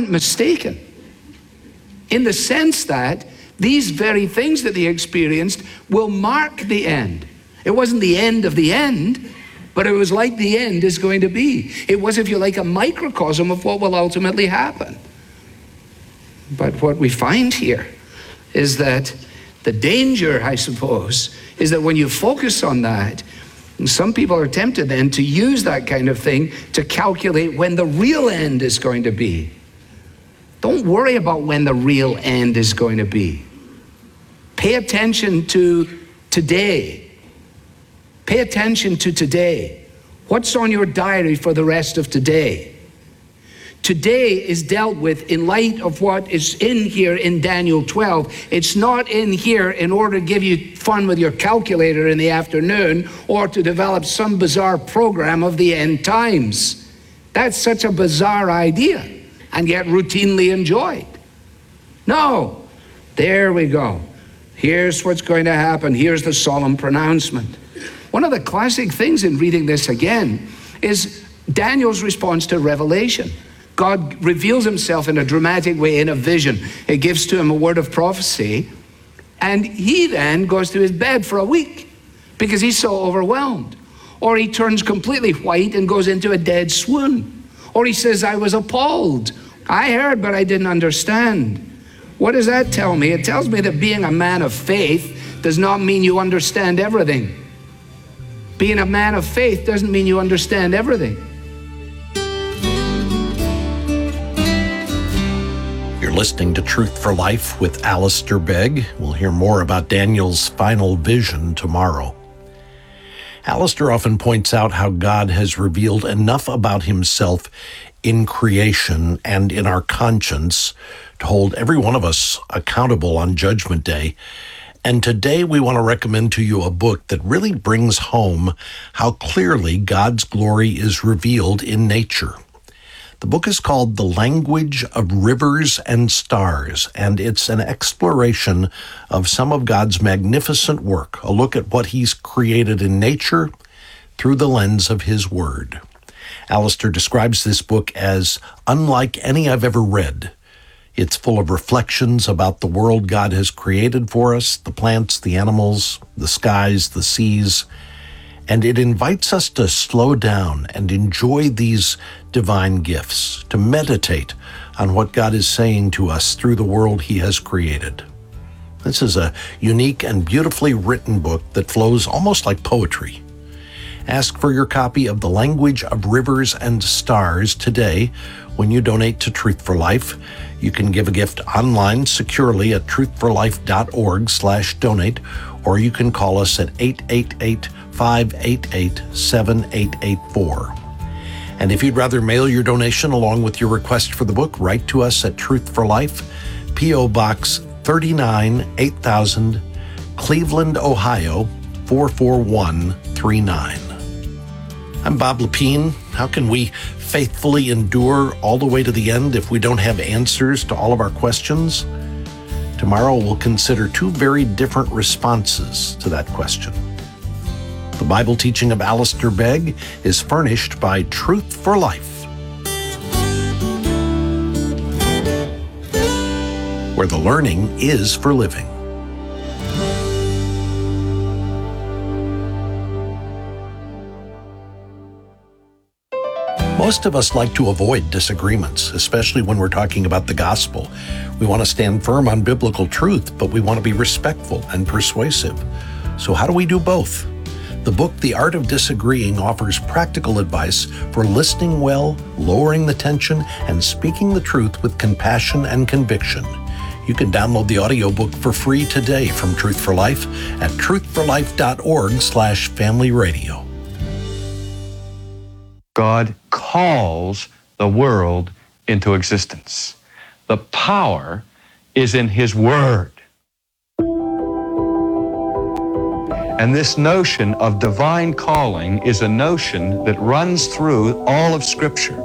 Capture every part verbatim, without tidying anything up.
weren't mistaken, in the sense that these very things that they experienced will mark the end. It wasn't the end of the end, but it was like the end is going to be. It was, if you like, a microcosm of what will ultimately happen. But what we find here is that the danger, I suppose, is that when you focus on that, some people are tempted then to use that kind of thing to calculate when the real end is going to be. Don't worry about when the real end is going to be. Pay attention to today. Pay attention to today. What's on your diary for the rest of today? Today is dealt with in light of what is in here in Daniel twelve. It's not in here in order to give you fun with your calculator in the afternoon or to develop some bizarre program of the end times. That's such a bizarre idea, and yet routinely enjoyed. No, there we go. Here's what's going to happen. Here's the solemn pronouncement. One of the classic things in reading this again is Daniel's response to revelation. God reveals himself in a dramatic way in a vision. It gives to him a word of prophecy, and he then goes to his bed for a week because he's so overwhelmed. Or he turns completely white and goes into a dead swoon. Or he says, I was appalled. I heard, but I didn't understand. What does that tell me? It tells me that being a man of faith does not mean you understand everything. Being a man of faith doesn't mean you understand everything. You're listening to Truth for Life with Alistair Begg. We'll hear more about Daniel's final vision tomorrow. Alistair often points out how God has revealed enough about himself in creation and in our conscience to hold every one of us accountable on Judgment Day. And today we want to recommend to you a book that really brings home how clearly God's glory is revealed in nature. The book is called The Language of Rivers and Stars, and it's an exploration of some of God's magnificent work, a look at what he's created in nature through the lens of his word. Alistair describes this book as unlike any I've ever read. It's full of reflections about the world God has created for us, the plants, the animals, the skies, the seas, and it invites us to slow down and enjoy these divine gifts, to meditate on what God is saying to us through the world he has created. This is a unique and beautifully written book that flows almost like poetry. Ask for your copy of The Language of Rivers and Stars today when you donate to Truth for Life. You can give a gift online securely at truthforlife.org slash donate, or you can call us at eight eight eight, five eight eight, seven eight eight four. And if you'd rather mail your donation along with your request for the book, write to us at Truth for Life, P O Box thirty-nine, eight thousand, Cleveland, Ohio, four four one three nine. I'm Bob Lepine. How can we faithfully endure all the way to the end if we don't have answers to all of our questions? Tomorrow we'll consider two very different responses to that question. The Bible teaching of Alistair Begg is furnished by Truth for Life, where the learning is for living. Most of us like to avoid disagreements, especially when we're talking about the gospel. We want to stand firm on biblical truth, but we want to be respectful and persuasive. So how do we do both? The book, The Art of Disagreeing, offers practical advice for listening well, lowering the tension, and speaking the truth with compassion and conviction. You can download the audiobook for free today from Truth for Life at truthforlife.org slash family radio. God calls the world into existence. The power is in His Word. And this notion of divine calling is a notion that runs through all of Scripture.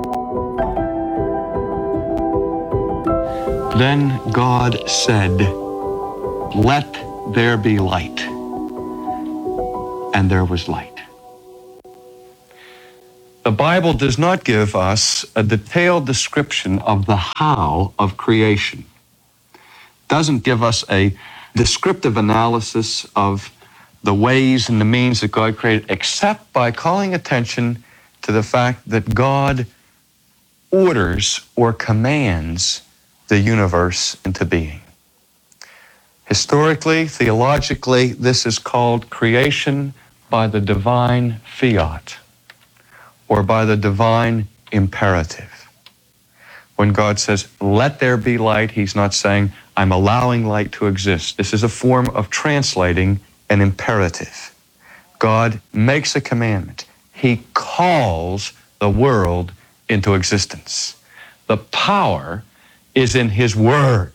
Then God said, "Let there be light." And there was light. The Bible does not give us a detailed description of the how of creation. It doesn't give us a descriptive analysis of the ways and the means that God created, except by calling attention to the fact that God orders or commands the universe into being. Historically, theologically, this is called creation by the divine fiat, or by the divine imperative. When God says, let there be light, he's not saying, I'm allowing light to exist. This is a form of translating an imperative. God makes a commandment. He calls the world into existence. The power is in his word.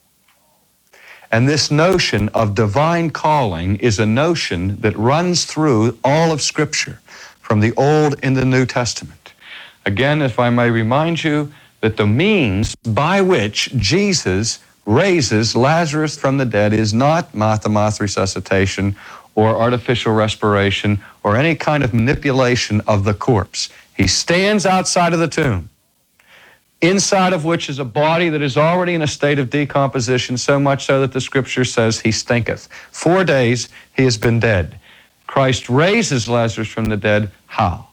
And this notion of divine calling is a notion that runs through all of Scripture, from the Old and the New Testament. Again, if I may remind you that the means by which Jesus raises Lazarus from the dead is not mouth-to-mouth resuscitation or artificial respiration or any kind of manipulation of the corpse. He stands outside of the tomb, inside of which is a body that is already in a state of decomposition, so much so that the Scripture says he stinketh. Four days he has been dead. Christ raises Lazarus from the dead. How?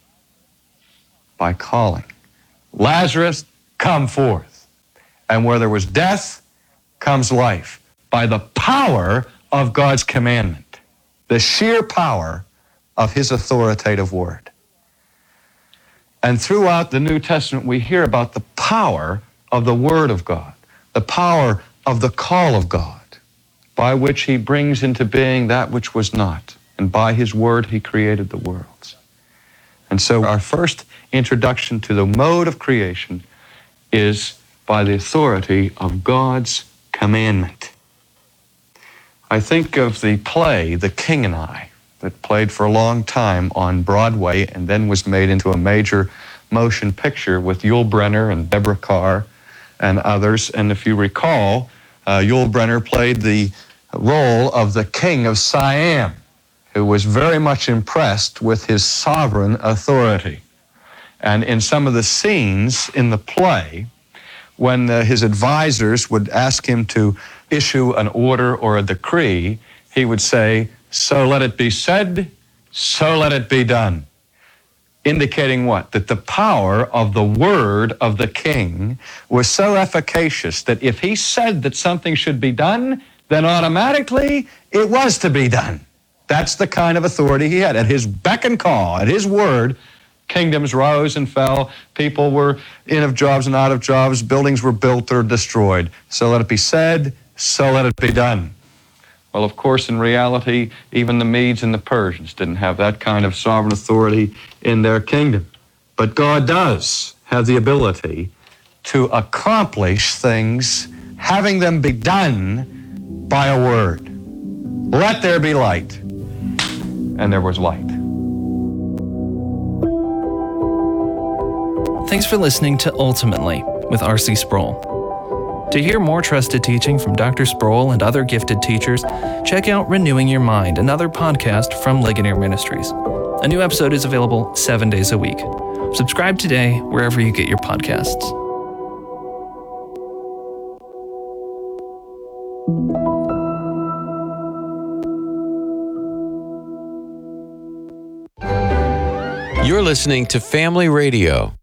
By calling, Lazarus, come forth. And where there was death, comes life, by the power of God's commandment, the sheer power of his authoritative word. And throughout the New Testament, we hear about the power of the Word of God, the power of the call of God, by which he brings into being that which was not. And by his word, he created the worlds. And so our first introduction to the mode of creation is by the authority of God's commandment. I think of the play, The King and I, that played for a long time on Broadway and then was made into a major motion picture with Yul Brynner and Deborah Carr and others. And if you recall, uh, Yul Brynner played the role of the king of Siam, who was very much impressed with his sovereign authority. And in some of the scenes in the play, when uh, his advisors would ask him to issue an order or a decree, he would say, so let it be said, so let it be done. Indicating what? That the power of the word of the king was so efficacious that if he said that something should be done, then automatically it was to be done. That's the kind of authority he had. At his beck and call, at his word, kingdoms rose and fell, people were in of jobs and out of jobs, buildings were built or destroyed. So let it be said, so let it be done. Well, of course, in reality, even the Medes and the Persians didn't have that kind of sovereign authority in their kingdom. But God does have the ability to accomplish things, having them be done by a word. Let there be light. And there was light. Thanks for listening to Ultimately with R C Sproul. To hear more trusted teaching from Doctor Sproul and other gifted teachers, check out Renewing Your Mind, another podcast from Ligonier Ministries. A new episode is available seven days a week. Subscribe today wherever you get your podcasts. You're listening to Family Radio.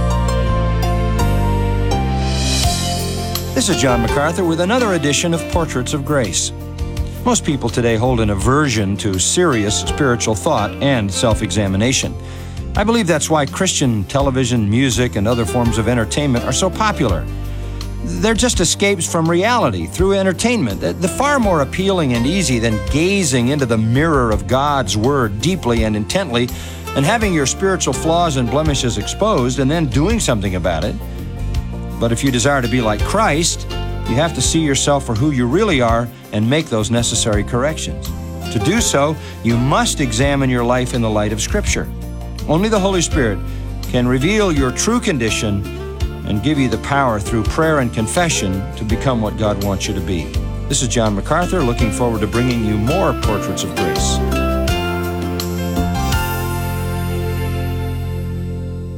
This is John MacArthur with another edition of Portraits of Grace. Most people today hold an aversion to serious spiritual thought and self-examination. I believe that's why Christian television, music, and other forms of entertainment are so popular. They're just escapes from reality through entertainment, the far more appealing and easy than gazing into the mirror of God's Word deeply and intently and having your spiritual flaws and blemishes exposed and then doing something about it. But if you desire to be like Christ, you have to see yourself for who you really are and make those necessary corrections. To do so, you must examine your life in the light of Scripture. Only the Holy Spirit can reveal your true condition and give you the power through prayer and confession to become what God wants you to be. This is John MacArthur, looking forward to bringing you more Portraits of Grace.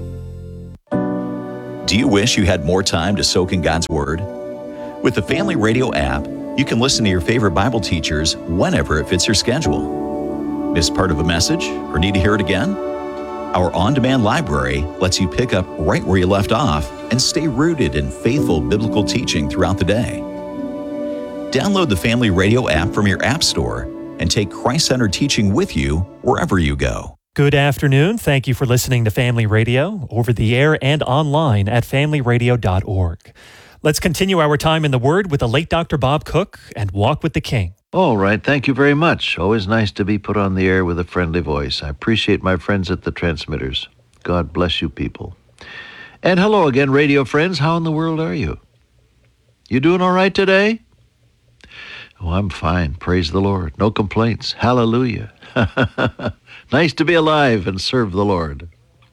Do you wish you had more time to soak in God's Word? With the Family Radio app, you can listen to your favorite Bible teachers whenever it fits your schedule. Miss part of a message or need to hear it again? Our on-demand library lets you pick up right where you left off and stay rooted in faithful biblical teaching throughout the day. Download the Family Radio app from your app store and take Christ-centered teaching with you wherever you go. Good afternoon. Thank you for listening to Family Radio, over the air and online at family radio dot org. Let's continue our time in the Word with the late Doctor Bob Cook and Walk with the King. All right. Thank you very much. Always nice to be put on the air with a friendly voice. I appreciate my friends at the transmitters. God bless you people. And hello again, radio friends. How in the world are you? You doing all right today? Oh, I'm fine. Praise the Lord. No complaints. Hallelujah. Nice to be alive and serve the Lord.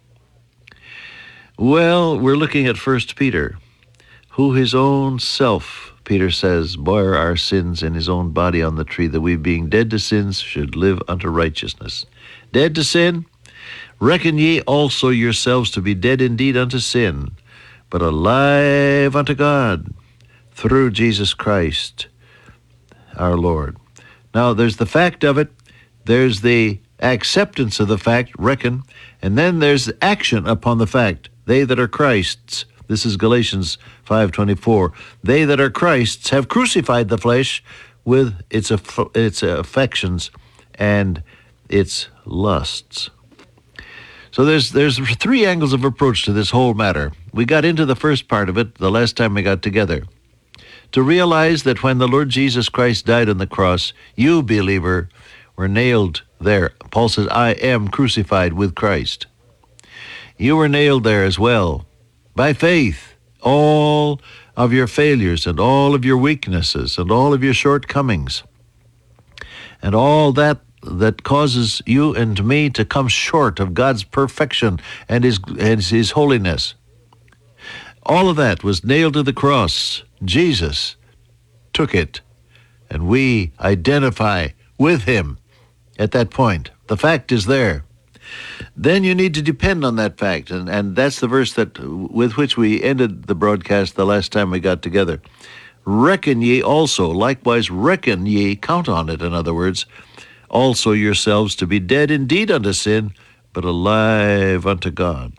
Well, we're looking at First Peter, who his own self, Peter says, bore our sins in his own body on the tree, that we, being dead to sins, should live unto righteousness. Dead to sin? Reckon ye also yourselves to be dead indeed unto sin, but alive unto God through Jesus Christ our Lord. Now, there's the fact of it, there's the acceptance of the fact, reckon, and then there's action upon the fact. They that are Christ's, this is Galatians five twenty-four, they that are Christ's have crucified the flesh with its aff- its affections and its lusts. So there's there's three angles of approach to this whole matter. We got into the first part of it the last time we got together, to realize that when the Lord Jesus Christ died on the cross, you, believer, were nailed there. Paul says, I am crucified with Christ. You were nailed there as well. By faith, all of your failures and all of your weaknesses and all of your shortcomings and all that that causes you and me to come short of God's perfection and his, and his holiness. All of that was nailed to the cross. Jesus took it, and we identify with him at that point. The fact is there. Then you need to depend on that fact, and, and that's the verse that with which we ended the broadcast the last time we got together. Reckon ye also, likewise reckon ye, count on it, in other words, also yourselves to be dead indeed unto sin, but alive unto God.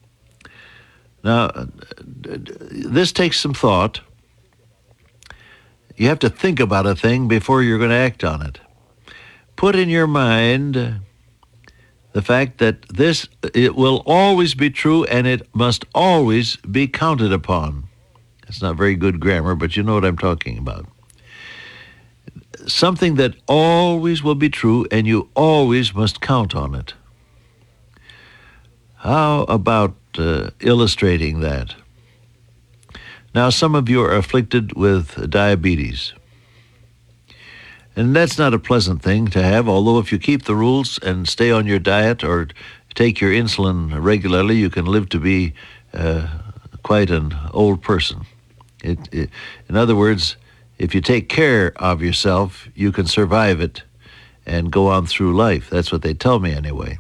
Now, this takes some thought. You have to think about a thing before you're going to act on it. Put in your mind the fact that this, it will always be true and it must always be counted upon. It's not very good grammar, but you know what I'm talking about. Something that always will be true and you always must count on it. How about uh, illustrating that? Now, some of you are afflicted with diabetes. And that's not a pleasant thing to have, although if you keep the rules and stay on your diet or take your insulin regularly, you can live to be uh, quite an old person. It, it, in other words, if you take care of yourself, you can survive it and go on through life. That's what they tell me anyway.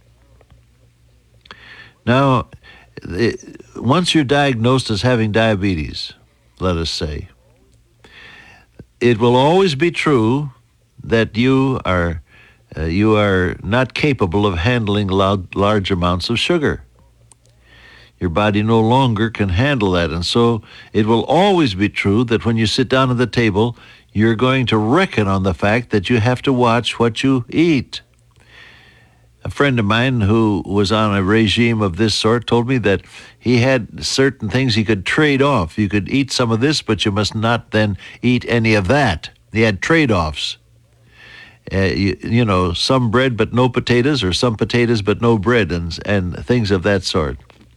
Now, it, once you're diagnosed as having diabetes, let us say, it will always be true that you are uh, you are not capable of handling loud, large amounts of sugar. Your body no longer can handle that, and so it will always be true that when you sit down at the table, you're going to reckon on the fact that you have to watch what you eat. A friend of mine who was on a regime of this sort told me that he had certain things he could trade off. You could eat some of this, but you must not then eat any of that. He had trade-offs. Uh, you, you know, some bread but no potatoes, or some potatoes but no bread, and, and things of that sort.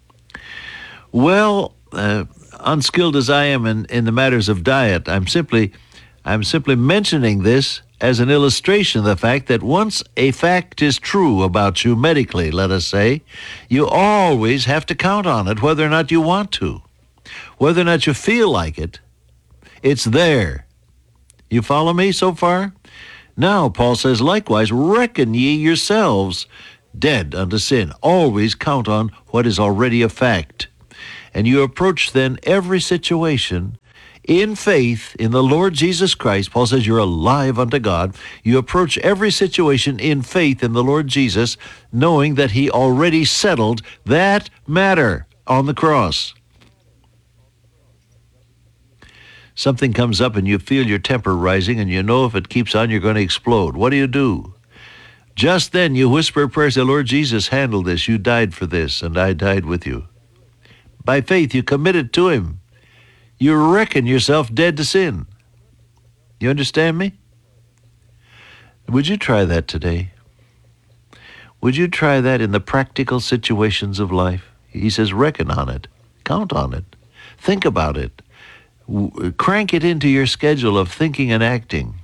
Well, uh, unskilled as I am in, in the matters of diet, I'm simply, I'm simply mentioning this as an illustration of the fact that once a fact is true about you medically, let us say, you always have to count on it, whether or not you want to. Whether or not you feel like it, it's there. You follow me so far? Now, Paul says, likewise, reckon ye yourselves dead unto sin. Always count on what is already a fact. And you approach then every situation in faith in the Lord Jesus Christ. Paul says you're alive unto God. You approach every situation in faith in the Lord Jesus, knowing that he already settled that matter on the cross. Something comes up and you feel your temper rising, and you know if it keeps on, you're going to explode. What do you do? Just then you whisper a prayer, say, Lord Jesus, handle this. You died for this, and I died with you. By faith, you commit it to him. You reckon yourself dead to sin. You understand me? Would you try that today? Would you try that in the practical situations of life? He says, reckon on it. Count on it. Think about it. W- crank it into your schedule of thinking and acting.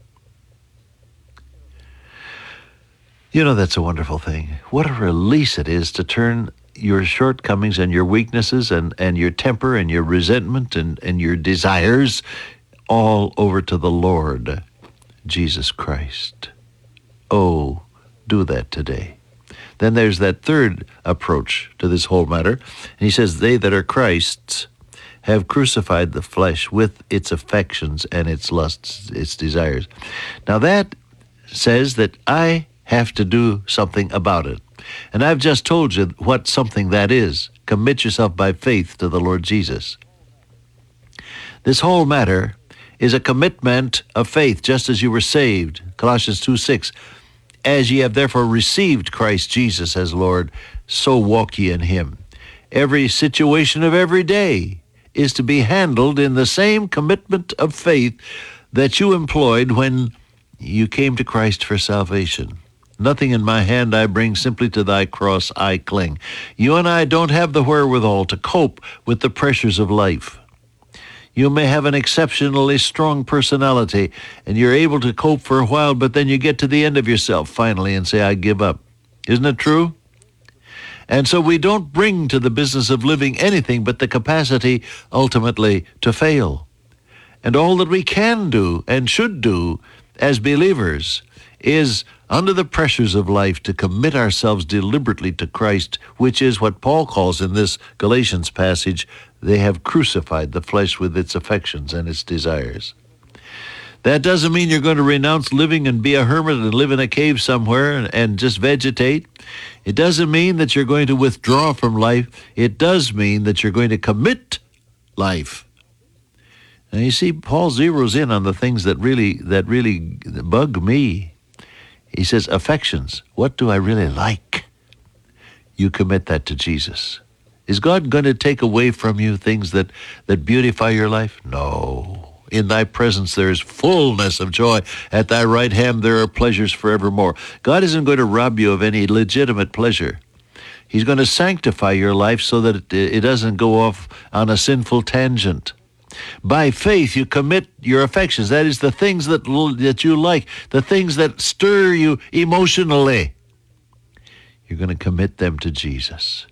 You know, that's a wonderful thing. What a release it is to turn your shortcomings and your weaknesses and, and your temper and your resentment and, and your desires all over to the Lord Jesus Christ. Oh, do that today. Then there's that third approach to this whole matter. And he says, they that are Christ's have crucified the flesh with its affections and its lusts, its desires. Now that says that I have to do something about it. And I've just told you what something that is. Commit yourself by faith to the Lord Jesus. This whole matter is a commitment of faith, just as you were saved. Colossians two six. As ye have therefore received Christ Jesus as Lord, so walk ye in him. Every situation of every day is to be handled in the same commitment of faith that you employed when you came to Christ for salvation. Nothing in my hand I bring, simply to thy cross I cling. You and I don't have the wherewithal to cope with the pressures of life. You may have an exceptionally strong personality, and you're able to cope for a while, but then you get to the end of yourself finally and say, I give up. Isn't it true? And so we don't bring to the business of living anything but the capacity ultimately to fail. And all that we can do and should do as believers is, under the pressures of life, to commit ourselves deliberately to Christ, which is what Paul calls in this Galatians passage, they have crucified the flesh with its affections and its desires. That doesn't mean you're going to renounce living and be a hermit and live in a cave somewhere and, and just vegetate. It doesn't mean that you're going to withdraw from life. It does mean that you're going to commit life. Now you see, Paul zeroes in on the things that really that really bug me. He says, affections, what do I really like? You commit that to Jesus. Is God going to take away from you things that, that beautify your life? No. In thy presence there is fullness of joy. At thy right hand there are pleasures forevermore. God isn't going to rob you of any legitimate pleasure. He's going to sanctify your life so that it, it doesn't go off on a sinful tangent. By faith, you commit your affections. That is the things that, that you like, the things that stir you emotionally. You're going to commit them to Jesus,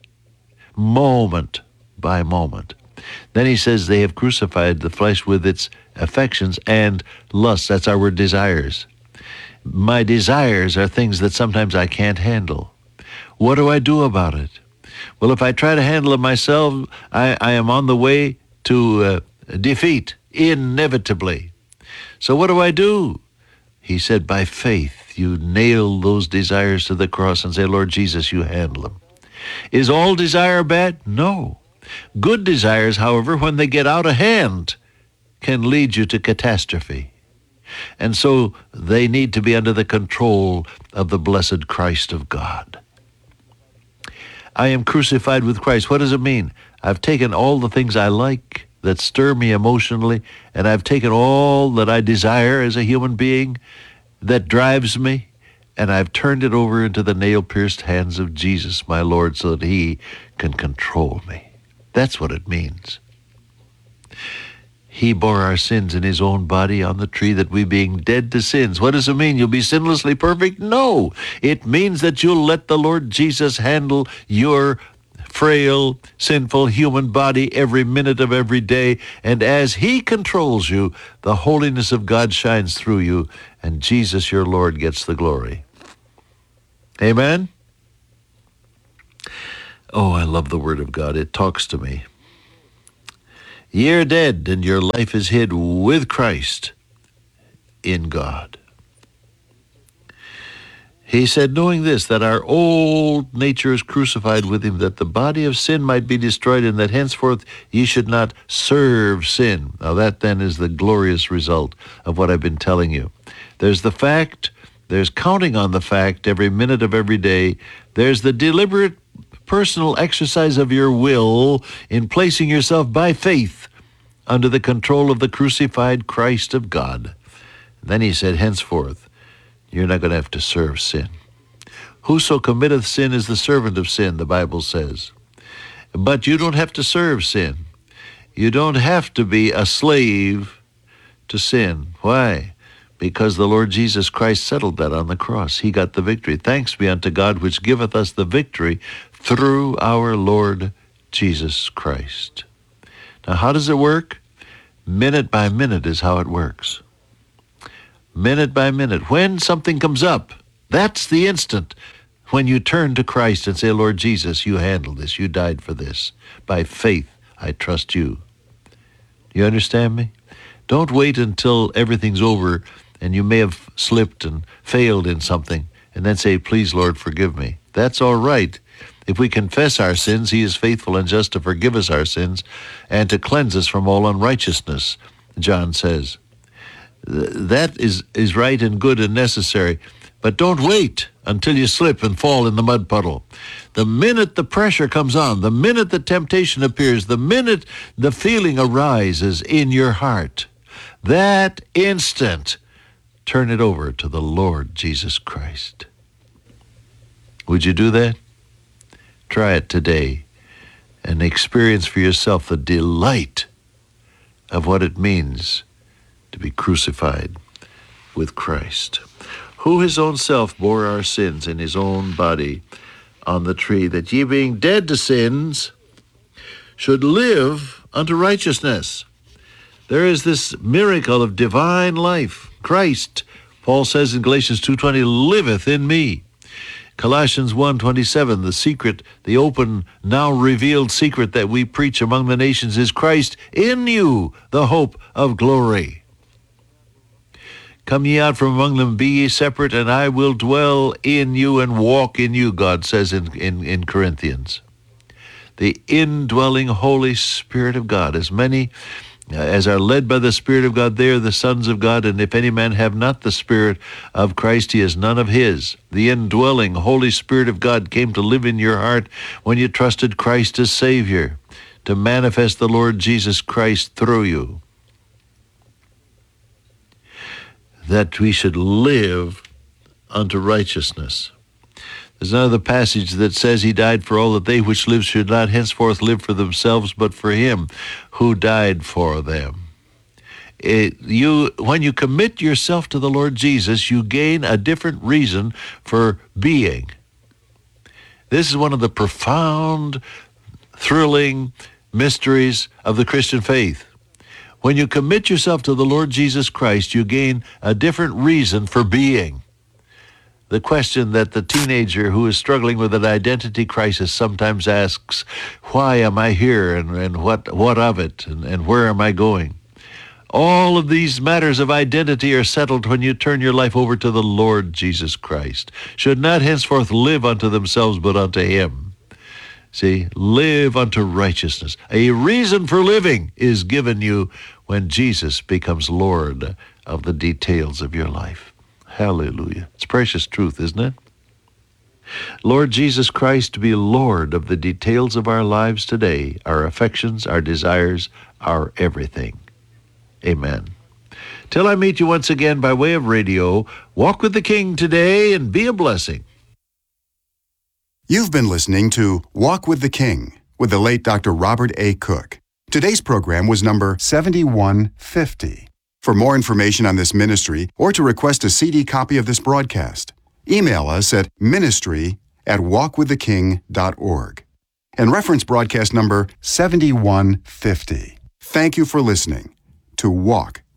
moment by moment. Then he says they have crucified the flesh with its affections and lusts. That's our word, desires. My desires are things that sometimes I can't handle. What do I do about it? Well, if I try to handle them myself, I, I am on the way to uh, defeat, inevitably. So what do I do? He said, by faith, you nail those desires to the cross and say, Lord Jesus, you handle them. Is all desire bad? No. Good desires, however, when they get out of hand, can lead you to catastrophe. And so they need to be under the control of the blessed Christ of God. I am crucified with Christ. What does it mean? I've taken all the things I like that stir me emotionally, and I've taken all that I desire as a human being that drives me, and I've turned it over into the nail-pierced hands of Jesus, my Lord, so that he can control me. That's what it means. He bore our sins in his own body on the tree, that we, being dead to sins. What does it mean? You'll be sinlessly perfect? No. It means that you'll let the Lord Jesus handle your frail, sinful human body every minute of every day. And as he controls you, the holiness of God shines through you, and Jesus, your Lord, gets the glory. Amen? Oh, I love the Word of God. It talks to me. Ye are dead, and your life is hid with Christ in God. He said, knowing this, that our old nature is crucified with him, that the body of sin might be destroyed, and that henceforth ye should not serve sin. Now that then is the glorious result of what I've been telling you. There's the fact, there's counting on the fact every minute of every day. There's the deliberate personal exercise of your will in placing yourself by faith under the control of the crucified Christ of God. Then he said, henceforth, you're not going to have to serve sin. Whoso committeth sin is the servant of sin, the Bible says. But you don't have to serve sin. You don't have to be a slave to sin. Why? Because the Lord Jesus Christ settled that on the cross. He got the victory. Thanks be unto God, which giveth us the victory through our Lord Jesus Christ. Now, how does it work? Minute by minute is how it works. Minute by minute. When something comes up, that's the instant when you turn to Christ and say, Lord Jesus, you handle this. You died for this. By faith, I trust you. You understand me? Don't wait until everything's over and you may have slipped and failed in something and then say, please, Lord, forgive me. That's all right. If we confess our sins, he is faithful and just to forgive us our sins and to cleanse us from all unrighteousness, John says. That is, is right and good and necessary. But don't wait until you slip and fall in the mud puddle. The minute the pressure comes on, the minute the temptation appears, the minute the feeling arises in your heart, that instant, turn it over to the Lord Jesus Christ. Would you do that? Try it today and experience for yourself the delight of what it means to be crucified with Christ, who his own self bore our sins in his own body on the tree, that ye being dead to sins should live unto righteousness. There is this miracle of divine life. Christ, Paul says in Galatians two twenty, liveth in me. Colossians one twenty-seven, the secret, the open, now revealed secret that we preach among the nations is Christ in you, the hope of glory. Come ye out from among them, be ye separate, and I will dwell in you and walk in you, God says in, in, in Corinthians. The indwelling Holy Spirit of God, as many as are led by the Spirit of God, they are the sons of God, and if any man have not the Spirit of Christ, he is none of his. The indwelling Holy Spirit of God came to live in your heart when you trusted Christ as Savior, to manifest the Lord Jesus Christ through you. That we should live unto righteousness. There's another passage that says he died for all, that they which live should not henceforth live for themselves, but for him who died for them. It, you, when you commit yourself to the Lord Jesus, you gain a different reason for being. This is one of the profound, thrilling mysteries of the Christian faith. When you commit yourself to the Lord Jesus Christ, you gain a different reason for being. The question that the teenager who is struggling with an identity crisis sometimes asks, why am I here, and, and what, what of it, and, and where am I going? All of these matters of identity are settled when you turn your life over to the Lord Jesus Christ. Should not henceforth live unto themselves, but unto him. See, live unto righteousness. A reason for living is given you when Jesus becomes Lord of the details of your life. Hallelujah. It's precious truth, isn't it? Lord Jesus Christ to be Lord of the details of our lives today, our affections, our desires, our everything. Amen. Till I meet you once again by way of radio, walk with the King today and be a blessing. You've been listening to Walk with the King with the late Doctor Robert A. Cook. Today's program was number seventy-one fifty. For more information on this ministry or to request a C D copy of this broadcast, email us at ministry at walk with the king dot org and reference broadcast number seventy-one fifty. Thank you for listening to Walk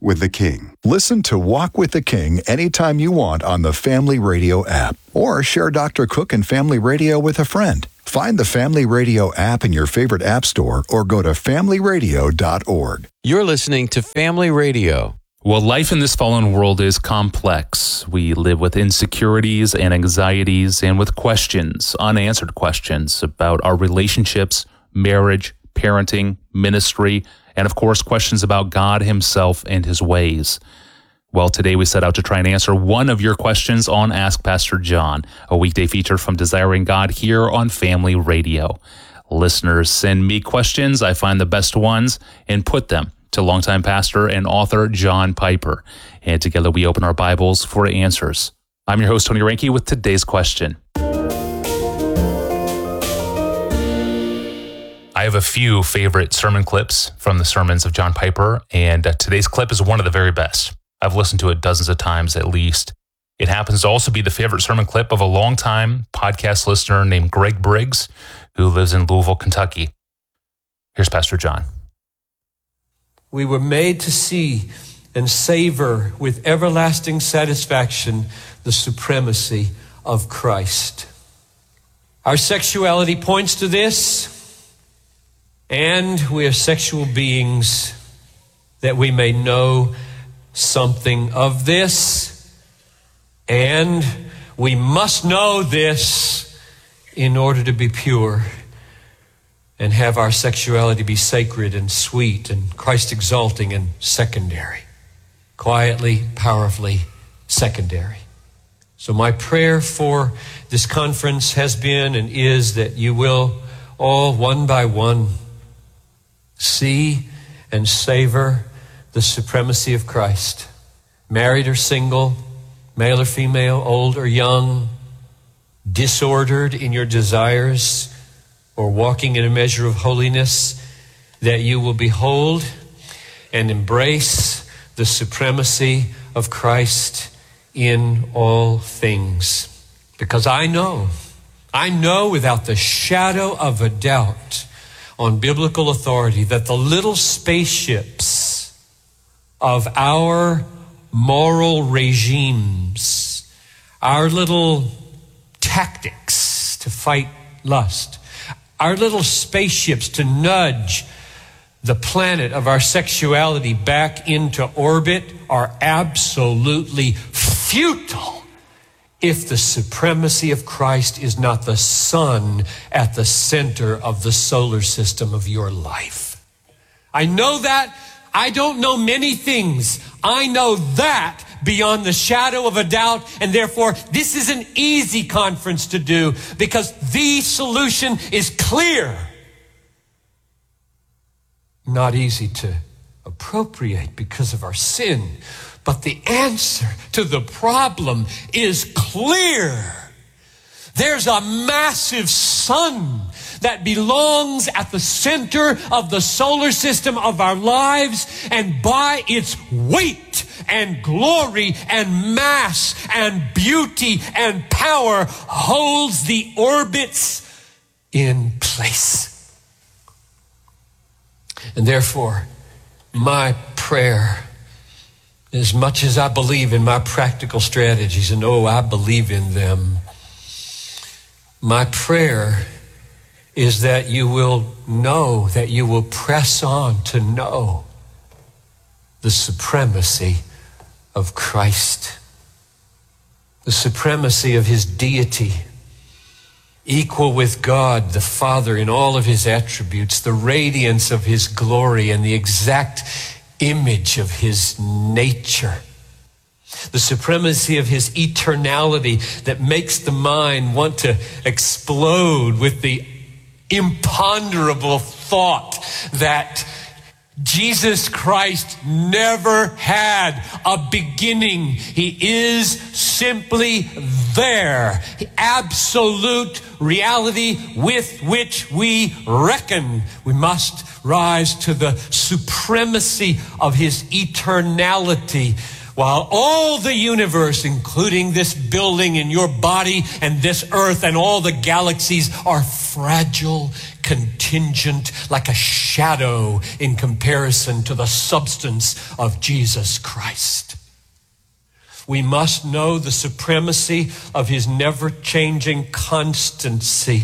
with the King. Listen to Walk with the King anytime you want on the Family Radio app, or share Doctor Cook and Family Radio with a friend. Find the Family Radio app in your favorite app store or go to family radio dot org. You're listening to Family Radio. Well, life in this fallen world is complex. We live with insecurities and anxieties and with questions, unanswered questions about our relationships, marriage, parenting, ministry, and of course, questions about God himself and his ways. Well, today we set out to try and answer one of your questions on Ask Pastor John, a weekday feature from Desiring God here on Family Radio. Listeners send me questions. I find the best ones and put them to longtime pastor and author John Piper. And together we open our Bibles for answers. I'm your host, Tony Reinke, with today's question. I have a few favorite sermon clips from the sermons of John Piper, and uh, today's clip is one of the very best. I've listened to it dozens of times at least. It happens to also be the favorite sermon clip of a longtime podcast listener named Greg Briggs, who lives in Louisville, Kentucky. Here's Pastor John. We were made to see and savor with everlasting satisfaction the supremacy of Christ. Our sexuality points to this, and we are sexual beings that we may know something of this, and we must know this in order to be pure and have our sexuality be sacred and sweet and Christ-exalting and secondary. Quietly, powerfully secondary. So my prayer for this conference has been and is that you will all one by one see and savor the supremacy of Christ. Married or single, male or female, old or young, disordered in your desires, or walking in a measure of holiness, that you will behold and embrace the supremacy of Christ in all things. Because I know, I know without the shadow of a doubt on biblical authority that the little spaceships of our moral regimes, our little tactics to fight lust, our little spaceships to nudge the planet of our sexuality back into orbit are absolutely futile if the supremacy of Christ is not the sun at the center of the solar system of your life. I know that. I don't know many things. I know that beyond the shadow of a doubt, and therefore this is an easy conference to do because the solution is clear. Not easy to appropriate because of our sin, but the answer to the problem is clear. There's a massive sun that belongs at the center of the solar system of our lives, and by its weight and glory and mass and beauty and power holds the orbits in place. And therefore, my prayer, as much as I believe in my practical strategies, and oh, I believe in them, my prayer is that you will know, that you will press on to know the supremacy of Christ, the supremacy of his deity, equal with God the Father in all of his attributes, the radiance of his glory and the exact image of his nature. The supremacy of his eternality that makes the mind want to explode with the imponderable thought that Jesus Christ never had a beginning. He is simply there. Absolute reality with which we reckon. We must rise to the supremacy of his eternality, While all the universe, including this building and your body and this earth and all the galaxies, are fragile, contingent, like a shadow in comparison to the substance of Jesus Christ. We must know the supremacy of his never-changing constancy.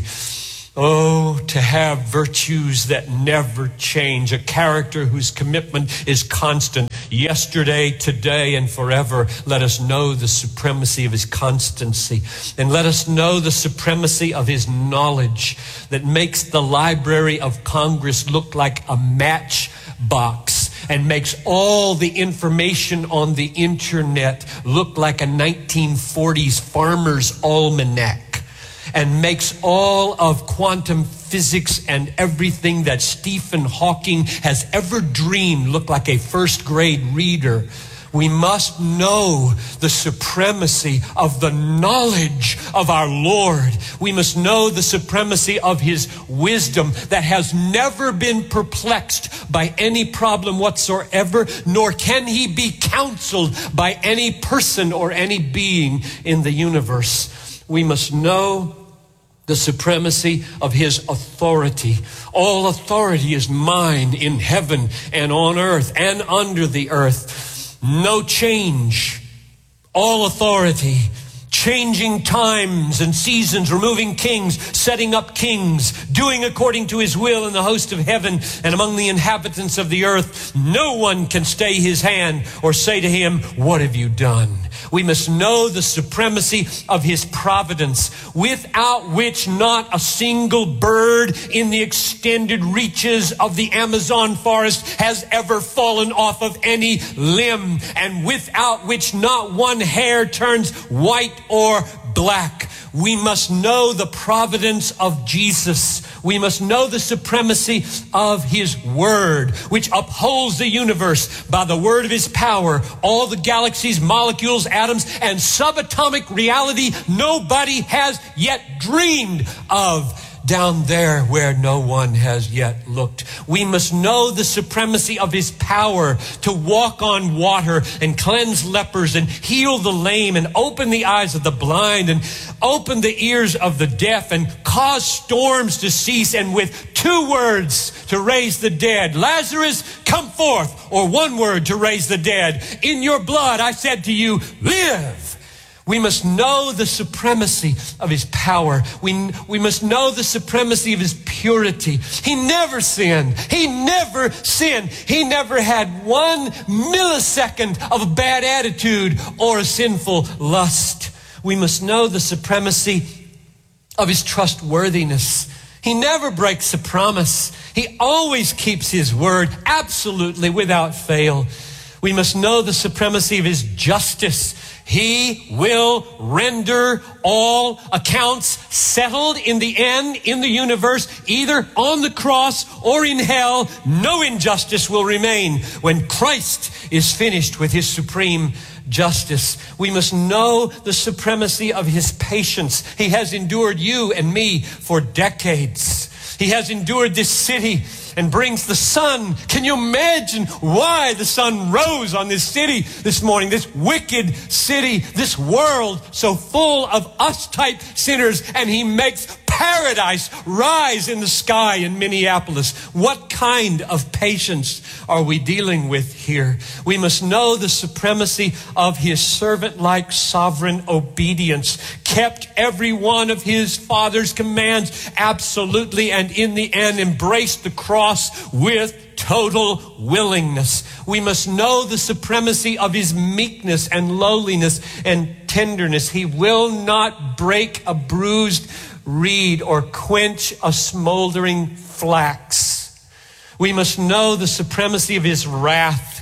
Oh, to have virtues that never change, a character whose commitment is constant, yesterday, today, and forever. Let us know the supremacy of his constancy, and let us know the supremacy of his knowledge that makes the Library of Congress look like a matchbox and makes all the information on the internet look like a nineteen forties farmer's almanac, and makes all of quantum physics and everything that Stephen Hawking has ever dreamed look like a first grade reader. We must know the supremacy of the knowledge of our Lord. We must know the supremacy of his wisdom that has never been perplexed by any problem whatsoever, nor can he be counseled by any person or any being in the universe. We must know the supremacy of his authority. All authority is mine in heaven and on earth and under the earth. No change. All authority. Changing times and seasons, removing kings, setting up kings, doing according to his will in the host of heaven and among the inhabitants of the earth. No one can stay his hand or say to him, "What have you done?" We must know the supremacy of his providence, without which not a single bird in the extended reaches of the Amazon forest has ever fallen off of any limb, and without which not one hair turns white or black. We must know the providence of Jesus. We must know the supremacy of his word, which upholds the universe by the word of his power. All the galaxies, molecules, atoms, and subatomic reality nobody has yet dreamed of, down there where no one has yet looked. We must know the supremacy of his power to walk on water and cleanse lepers and heal the lame and open the eyes of the blind and open the ears of the deaf and cause storms to cease, and with two words to raise the dead. Lazarus, come forth, or one word to raise the dead. In your blood, I said to you, live. We must know the supremacy of his power. We, we must know the supremacy of his purity. He never sinned. He never sinned. He never had one millisecond of a bad attitude or a sinful lust. We must know the supremacy of his trustworthiness. He never breaks a promise. He always keeps his word, absolutely without fail. We must know the supremacy of his justice. He will render all accounts settled in the end, in the universe, either on the cross or in hell. No injustice will remain when Christ is finished with his supreme justice. We must know the supremacy of his patience. He has endured you and me for decades. He has endured this city and brings the sun. Can you imagine why the sun rose on this city this morning? This wicked city, this world so full of us type sinners, and he makes paradise rise in the sky in Minneapolis. What kind of patience are we dealing with here? We must know the supremacy of his servant-like sovereign obedience. Kept every one of his Father's commands absolutely, and in the end embraced the cross with total willingness. We must know the supremacy of his meekness and lowliness and tenderness. He will not break a bruised reed or quench a smoldering flax. We must know the supremacy of his wrath.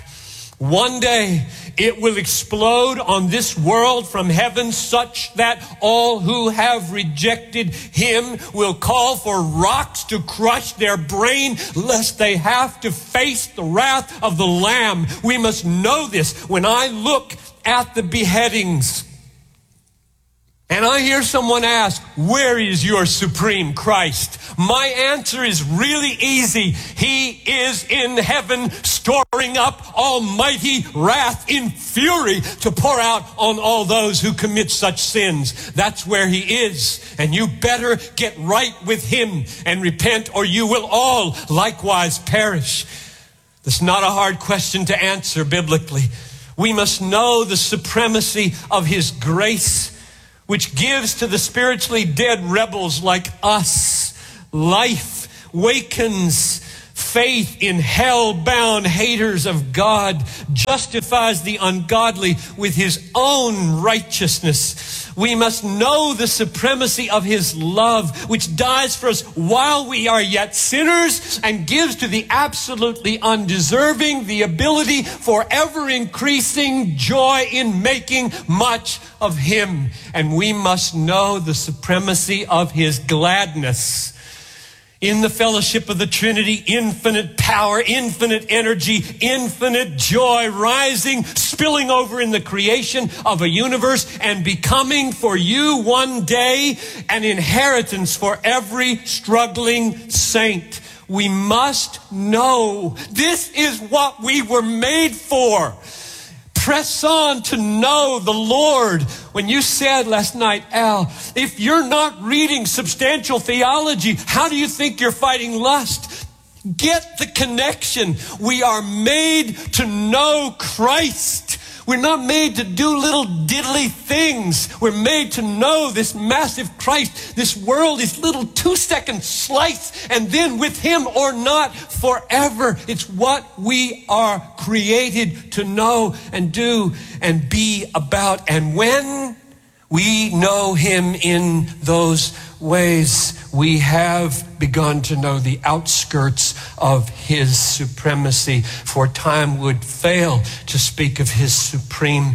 One day it will explode on this world from heaven, such that all who have rejected him will call for rocks to crush their brain, lest they have to face the wrath of the Lamb. We must know this. When I look at the beheadings and I hear someone ask, where is your supreme Christ? My answer is really easy. He is in heaven, storing up almighty wrath in fury to pour out on all those who commit such sins. That's where he is. And you better get right with him and repent, or you will all likewise perish. That's not a hard question to answer biblically. We must know the supremacy of his grace, which gives to the spiritually dead rebels like us life, wakens faith in hell-bound haters of God, justifies the ungodly with his own righteousness. We must know the supremacy of his love, which dies for us while we are yet sinners and gives to the absolutely undeserving the ability for ever-increasing joy in making much of him. And we must know the supremacy of his gladness in the fellowship of the Trinity, infinite power, infinite energy, infinite joy, rising, spilling over in the creation of a universe and becoming for you one day an inheritance for every struggling saint. We must know this is what we were made for. Press on to know the Lord. When you said last night, Al, if you're not reading substantial theology, how do you think you're fighting lust? Get the connection. We are made to know Christ. We're not made to do little diddly things. We're made to know this massive Christ. This world is little two-second slice, and then with him or not forever. It's what we are created to know and do and be about. And when we know him in those ways, we have begun to know the outskirts of his supremacy, for time would fail to speak of his supreme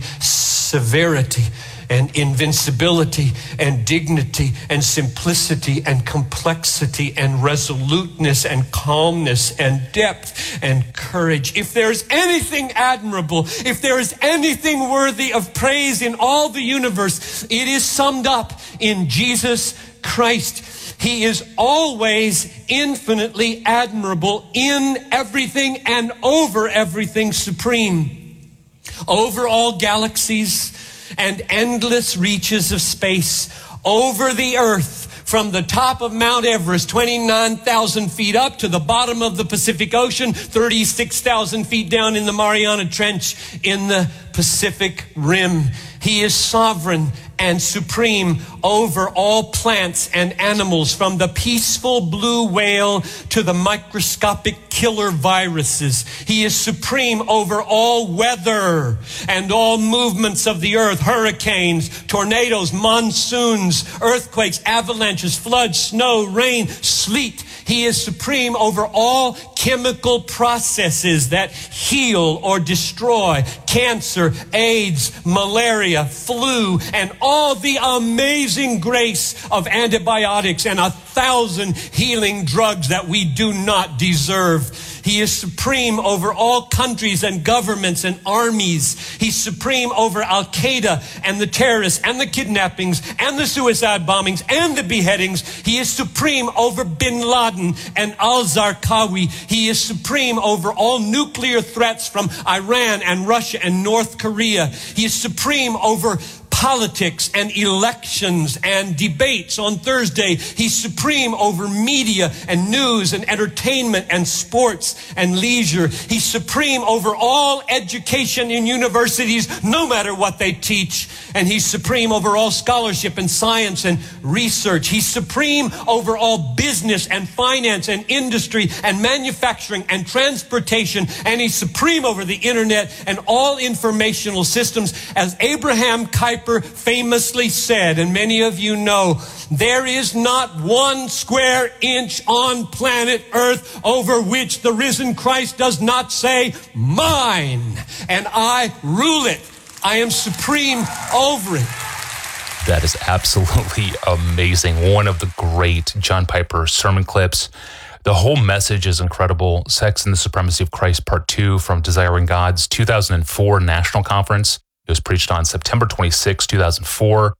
severity and invincibility and dignity and simplicity and complexity and resoluteness and calmness and depth and courage. If there's anything admirable, if there is anything worthy of praise in all the universe, it is summed up in Jesus Christ. He is always infinitely admirable, in everything and over everything supreme. Over all galaxies and endless reaches of space, over the earth, from the top of Mount Everest, twenty-nine thousand feet up, to the bottom of the Pacific Ocean, thirty-six thousand feet down in the Mariana Trench in the Pacific Rim. He is sovereign and supreme over all plants and animals, from the peaceful blue whale to the microscopic killer viruses. He is supreme over all weather and all movements of the earth, hurricanes, tornadoes, monsoons, earthquakes, avalanches, floods, snow, rain, sleet. He is supreme over all chemical processes that heal or destroy cancer, AIDS, malaria, flu, and all the amazing grace of antibiotics and a thousand healing drugs that we do not deserve. He is supreme over all countries and governments and armies. He's supreme over Al-Qaeda and the terrorists and the kidnappings and the suicide bombings and the beheadings. He is supreme over Bin Laden and al-Zarqawi. He is supreme over all nuclear threats from Iran and Russia and North Korea. He is supreme over politics and elections and debates on Thursday. He's supreme over media and news and entertainment and sports and leisure. He's supreme over all education in universities, no matter what they teach. And he's supreme over all scholarship and science and research. He's supreme over all business and finance and industry and manufacturing and transportation. And he's supreme over the internet and all informational systems. As Abraham Kuyper famously said, and many of you know, there is not one square inch on planet Earth over which the risen Christ does not say, mine, and I rule it. I am supreme over it. That is absolutely amazing. One of the great John Piper sermon clips. The whole message is incredible. Sex and the Supremacy of Christ, Part two from Desiring God's two thousand four National Conference. It was preached on September twenty-sixth, two thousand four.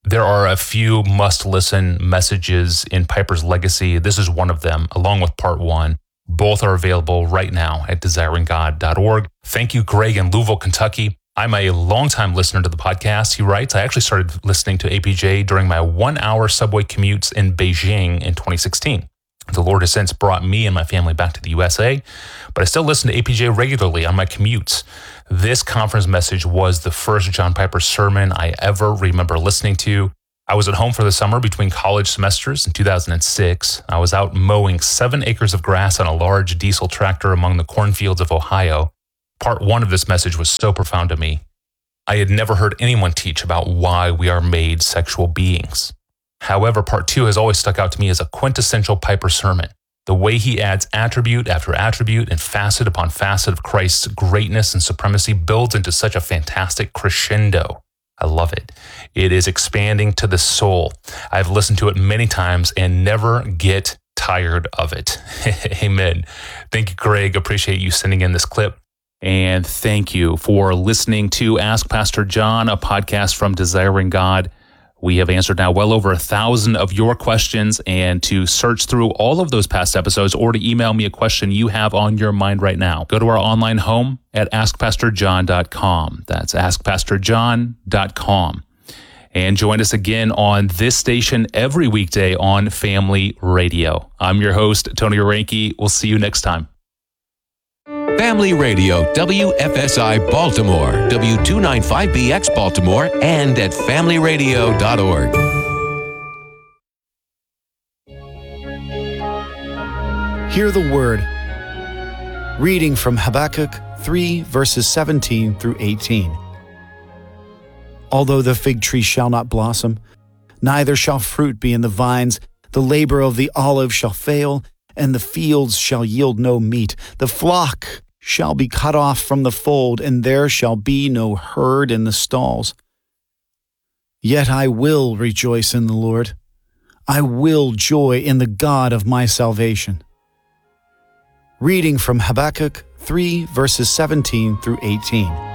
There are a few must-listen messages in Piper's Legacy. This is one of them, along with part one. Both are available right now at desiring god dot org. Thank you, Greg in Louisville, Kentucky. I'm a longtime listener to the podcast. He writes, I actually started listening to A P J during my one-hour subway commutes in Beijing in twenty sixteen. The Lord has since brought me and my family back to the U S A, but I still listen to A P J regularly on my commutes. This conference message was the first John Piper sermon I ever remember listening to. I was at home for the summer between college semesters in two thousand six. I was out mowing seven acres of grass on a large diesel tractor among the cornfields of Ohio. Part one of this message was so profound to me. I had never heard anyone teach about why we are made sexual beings. However, part two has always stuck out to me as a quintessential Piper sermon. The way he adds attribute after attribute and facet upon facet of Christ's greatness and supremacy builds into such a fantastic crescendo. I love it. It is expanding to the soul. I've listened to it many times and never get tired of it. Amen. Thank you, Greg. Appreciate you sending in this clip. And thank you for listening to Ask Pastor John, a podcast from Desiring God. We have answered now well over a thousand of your questions, and to search through all of those past episodes or to email me a question you have on your mind right now, go to our online home at ask pastor john dot com. That's ask pastor john dot com. And join us again on this station every weekday on Family Radio. I'm your host, Tony Oranke. We'll see you next time. Family Radio, W F S I Baltimore, W two ninety-five B X Baltimore, and at family radio dot org. Hear the word. Reading from Habakkuk three, verses seventeen through eighteen. Although the fig tree shall not blossom, neither shall fruit be in the vines, the labor of the olive shall fail, and the fields shall yield no meat. The flock shall be cut off from the fold, and there shall be no herd in the stalls. Yet I will rejoice in the Lord. I will joy in the God of my salvation. Reading from Habakkuk three, verses seventeen through eighteen.